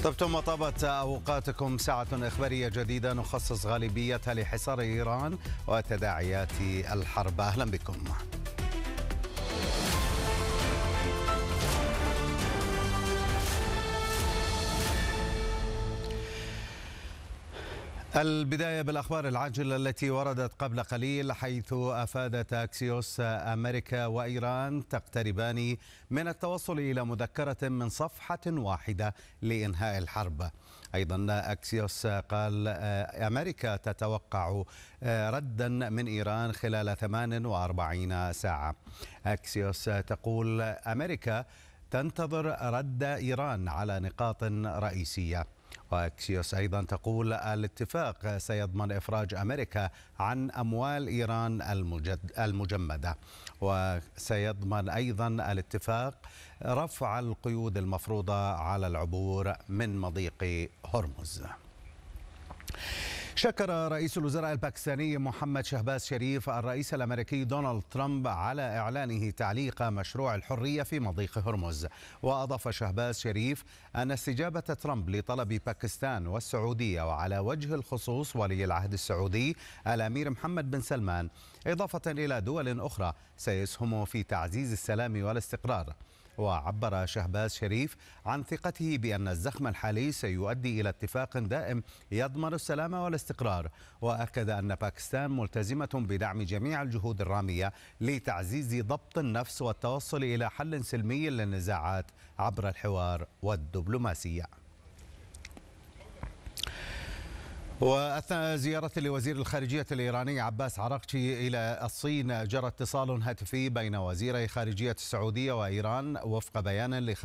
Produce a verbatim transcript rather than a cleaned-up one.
طبتم وطابت أوقاتكم. ساعة إخبارية جديدة نخصص غالبيتها لحصار إيران وتداعيات الحرب. أهلا بكم. البداية بالأخبار العاجلة التي وردت قبل قليل، حيث أفادت أكسيوس أمريكا وإيران تقتربان من التوصل إلى مذكرة من صفحة واحدة لإنهاء الحرب. أيضا أكسيوس قال أمريكا تتوقع ردا من إيران خلال ثمان وأربعين ساعة. أكسيوس تقول أمريكا تنتظر رد إيران على نقاط رئيسية. وأكسيوس أيضا تقول الاتفاق سيضمن إفراج أمريكا عن أموال إيران المجمدة، وسيضمن أيضا الاتفاق رفع القيود المفروضة على العبور من مضيق هرمز. شكر رئيس الوزراء الباكستاني محمد شهباز شريف الرئيس الأمريكي دونالد ترامب على إعلانه تعليق مشروع الحرية في مضيق هرمز. وأضاف شهباز شريف أن استجابة ترامب لطلب باكستان والسعودية، وعلى وجه الخصوص ولي العهد السعودي الأمير محمد بن سلمان، إضافة إلى دول أخرى، سيسهم في تعزيز السلام والاستقرار. وعبر شهباز شريف عن ثقته بأن الزخم الحالي سيؤدي إلى اتفاق دائم يضمن السلام والاستقرار، وأكد أن باكستان ملتزمة بدعم جميع الجهود الرامية لتعزيز ضبط النفس والتوصل إلى حل سلمي للنزاعات عبر الحوار والدبلوماسية. وأثناء زيارة لوزير الخارجية الإيراني عباس عراقچي إلى الصين، جرى اتصال هاتفي بين وزيري خارجية السعودية وإيران وفق بيان